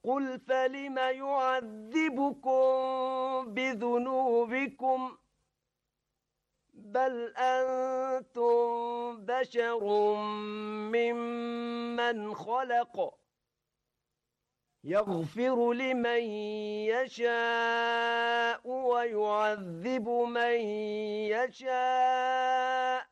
قل فلم يعذبكم بذنوبكم بل أنتم بشر ممن خلق يغفر لمن يشاء ويعذب من يشاء